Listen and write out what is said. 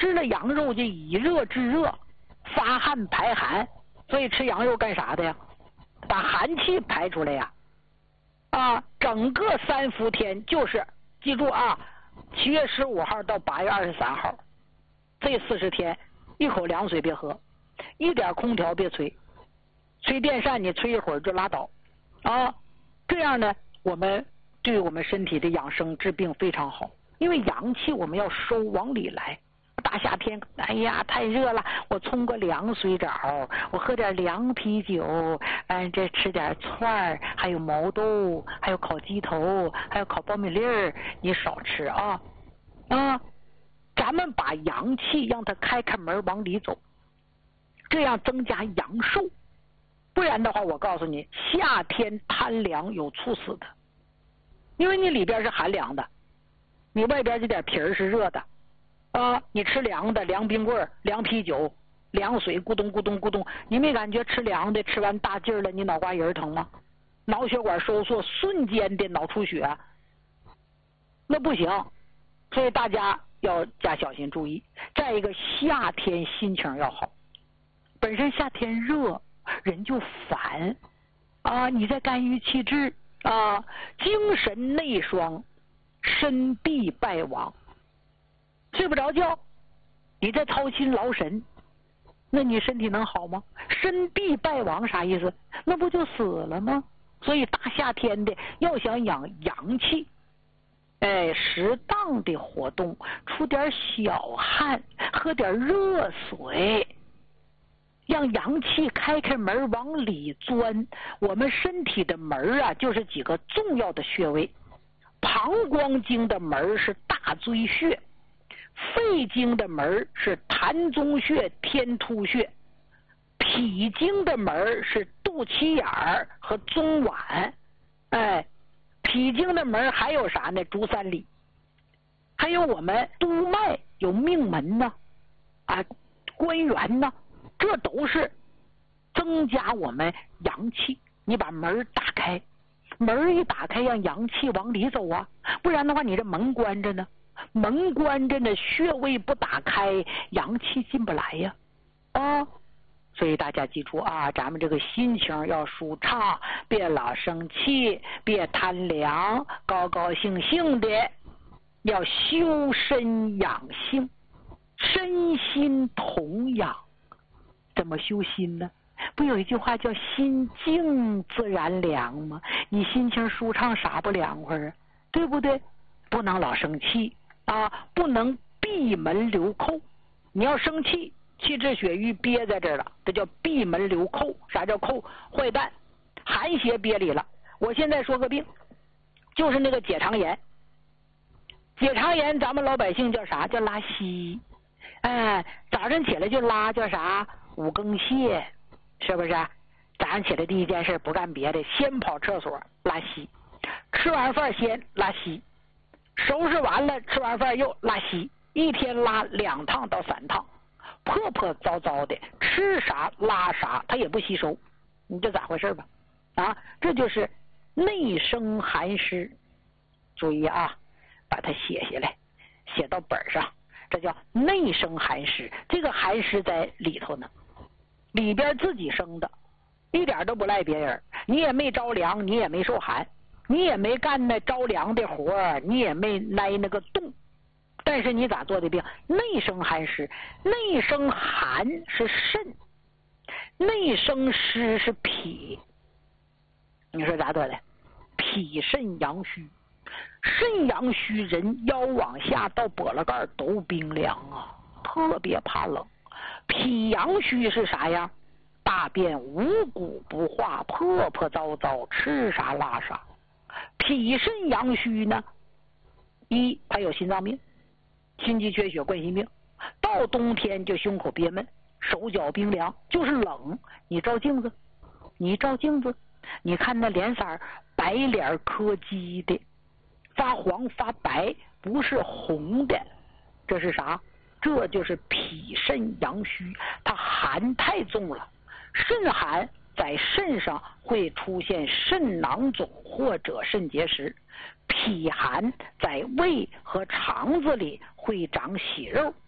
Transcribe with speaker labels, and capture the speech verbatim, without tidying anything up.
Speaker 1: 吃了羊肉就以热制热，发汗排寒，所以吃羊肉干啥的呀？把寒气排出来呀！啊，整个三伏天就是记住啊，七月十五号到八月二十三号，这四十天，一口凉水别喝，一点空调别吹，吹电扇你吹一会儿就拉倒啊。这样呢，我们对我们身体的养生治病非常好，因为阳气我们要收往里来。大夏天，哎呀，太热了，我冲个凉水澡，我喝点凉啤酒，嗯，这吃点串儿，还有毛豆，还有烤鸡头，还有烤苞米粒儿，你少吃啊啊！咱们把阳气让它开开门往里走，这样增加阳寿。不然的话，我告诉你，夏天贪凉有猝死的，因为你里边是寒凉的，你外边这点皮儿是热的。啊，你吃凉的，凉冰棍、凉啤酒、凉水，咕咚咕咚咕咚，你没感觉吃凉的吃完大劲儿了，你脑瓜仁疼吗？脑血管收缩，瞬间的脑出血，那不行。所以大家要加小心注意。再一个，夏天心情要好，本身夏天热，人就烦啊，你在肝郁气滞啊，精神内双，身必败亡。睡不着觉，你在操心劳神，那你身体能好吗？身必败亡啥意思？那不就死了吗？所以大夏天的要想养阳气，哎，适当的活动，出点小汗，喝点热水，让阳气开开门往里钻。我们身体的门啊，就是几个重要的穴位。膀胱经的门是大椎穴，肺经的门是膻中穴、天突穴，脾经的门是肚脐眼儿和中脘。哎，脾经的门还有啥呢？足三里。还有我们督脉有命门呢，啊，关元呢，这都是增加我们阳气。你把门打开，门一打开，让阳气往里走啊，不然的话，你这门关着呢。门关着呢，穴位不打开，阳气进不来呀，啊！所以大家记住啊，咱们这个心情要舒畅，别老生气，别贪凉，高高兴兴的，要修身养性，身心同养。怎么修心呢？不有一句话叫心静自然凉吗？你心情舒畅，啥不凉快啊？对不对？不能老生气啊，不能闭门留寇。你要生气，气滞血瘀憋在这儿了，这叫闭门留寇。啥叫寇？坏蛋，寒邪憋里了。我现在说个病，就是那个结肠炎。结肠炎咱们老百姓叫啥？叫拉稀。哎，早上起来就拉，叫啥？五更泻，是不是？早上起来第一件事不干别的，先跑厕所拉稀，吃完饭先拉稀，收拾完了吃完饭又拉稀，一天拉两趟到三趟，破破糟糟的，吃啥拉啥，它也不吸收，你这咋回事吧？啊，这就是内生寒湿。注意啊，把它写下来，写到本上，这叫内生寒湿。这个寒湿在里头呢，里边自己生的，一点都不赖别人。你也没着凉，你也没受寒，你也没干那着凉的活，你也没挨那个冻，但是你咋做的病？内生寒湿。内生寒是肾，内生湿是脾。你说咋做的？脾肾阳虚，肾阳虚人腰往下到脖子盖都冰凉啊，特别怕冷。脾阳虚是啥呀？大便五谷不化，破破糟糟，吃啥拉啥。脾肾阳虚呢，一他有心脏病，心肌缺血、冠心病，到冬天就胸口憋闷，手脚冰凉，就是冷。你照镜子，你照镜子，你看那脸色白脸柯基的，发黄发白，不是红的，这是啥？这就是脾肾阳虚，它寒太重了。肾寒在肾上会出现肾囊肿或者肾结石，脾寒在胃和肠子里会长息肉，